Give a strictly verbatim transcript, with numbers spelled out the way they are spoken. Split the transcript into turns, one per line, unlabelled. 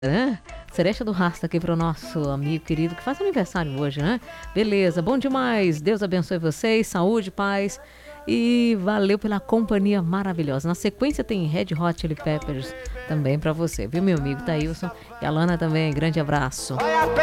Hã? Cereja do Rasta aqui para o nosso amigo querido que faz aniversário hoje, né? Beleza, bom demais. Deus abençoe vocês, saúde, paz e valeu pela companhia maravilhosa. Na sequência tem Red Hot Chili Peppers também para você, viu, meu amigo Thailson? E a Lana também, grande abraço.